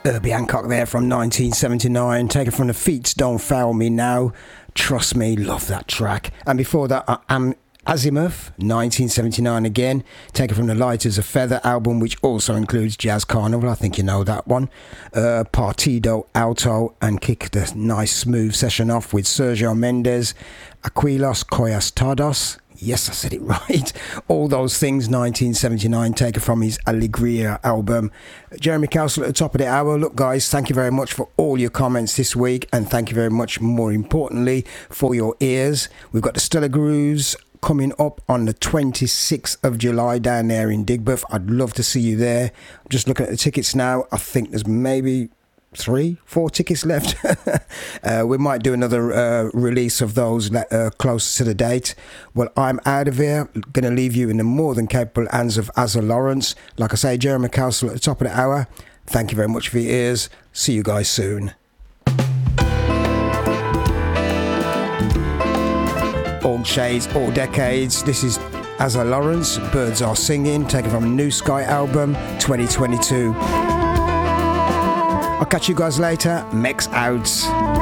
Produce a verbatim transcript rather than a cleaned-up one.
Herbie Hancock there from nineteen seventy-nine, taken from the Feet Don't Fail Me Now. Trust me, love that track. And before that, I am Azimuth, nineteen seventy-nine again, taken from the Light as a Feather album, which also includes Jazz Carnival. I think you know that one. Uh, Partido Alto, and kick the nice smooth session off with Sergio Mendes, Aquilos Coyas Tardos. Yes, I said it right. All Those Things, nineteen seventy-nine, taken from his Alegria album. Jeremy Castle at the top of the hour. Look, guys, thank you very much for all your comments this week, and thank you very much, more importantly, for your ears. We've got the Stellar Grooves coming up on the twenty-sixth of July down there in Digbeth. I'd love to see you there. I'm just looking at the tickets now. I think there's maybe three, four tickets left. uh, we might do another uh, release of those uh, closer to the date. Well, I'm out of here. Going to leave you in the more than capable hands of Azza Lawrence. Like I say, Jeremy Castle at the top of the hour. Thank you very much for your ears. See you guys soon. All shades, all decades. This is Azza Lawrence, Birds Are Singing, taken from a New Sky album, twenty twenty-two. I'll catch you guys later. Mex out.